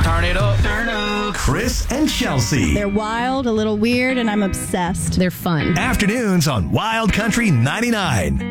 Turn it up. Turn up. Chris and Chelsea. They're wild, a little weird, and I'm obsessed. They're fun. Afternoons on Wild Country 99.